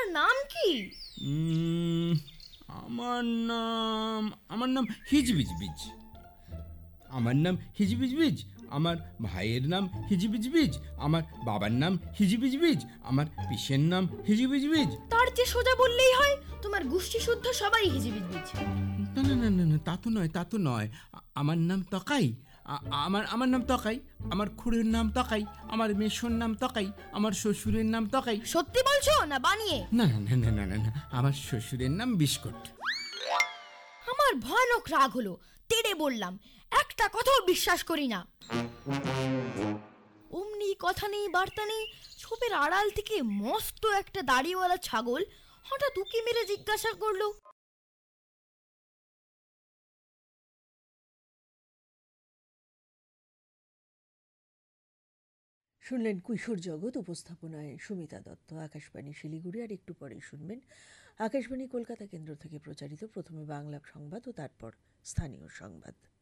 নাম কি? আমার নাম হিজবিজবিজ। আমার নাম হিজবিজবিজ, আমার ভাইয়ের নাম হিজবিজবিজ, আমার বাবার নাম হিজবিজবিজ, আমার পিসের নাম হিজবিজবিজ। তার যে সোজা বললেই হয়, তোমার গোষ্ঠী শুদ্ধ সবাই হিজিবিজবিজ। না না না না না, তা তো নয়। আমার নাম তকাই। আমার নাম তকাই, আমার খুড়ের নাম তকাই, আমার মেশোর নাম তকাই, আমার শ্বশুরের নাম তকাই। সত্যি বলছো না বানিয়ে? না না না না না না, আমার শ্বশুরের নাম বিস্কুট। আমার ভয়ানক রাগ হলো, তেড়ে বললাম, একটা কথাও বিশ্বাস করি না। অমনি কথা নেই বার্তা নেই, ছোপের আড়াল থেকে মস্ত একটা দাড়িওয়ালা ছাগল হঠাৎ উকি মেরে জিজ্ঞাসা করলো, শুনলেন কৈশোর জগৎ, উপস্থাপনায় সুমিতা দত্ত। আকাশবাণী শিলিগুড়ি। আর একটু পরেই শুনবেন আকাশবাণী কলকাতা কেন্দ্র থেকে প্রচারিত প্রথমে বাংলা সংবাদ ও তারপর স্থানীয় সংবাদ।